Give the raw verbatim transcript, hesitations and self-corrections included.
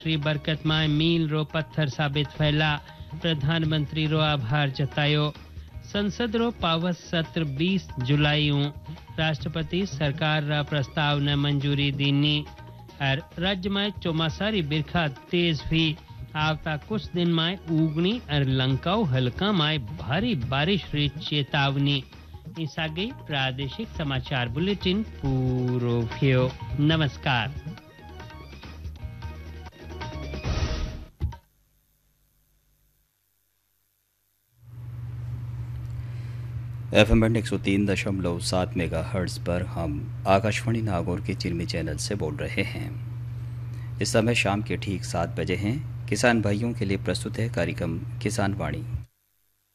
श्री बरकतमाय मील रो पत्थर साबित फैला, प्रधानमंत्री रो आभार जतायो। संसद रो पावस सत्र बीस जुलाई राष्ट्रपति सरकार रा प्रस्ताव ने मंजूरी दीनी और राज्य में चौमासारी बिरखा तेज भी आवता कुछ दिन में उगनी और लंकाओ हल्का में भारी बारिश री चेतावनी। इस आगे प्रादेशिक समाचार बुलेटिन पूरो भयो। नमस्कार। एफ एम एक सौ तीन दशमलव सात मेगा हर्ट्ज पर हम आकाशवाणी नागौर के चिरमी चैनल से बोल रहे हैं। इस समय शाम के ठीक सात बजे हैं। किसान भाइयों के लिए प्रस्तुत है कार्यक्रम किसान वाणी।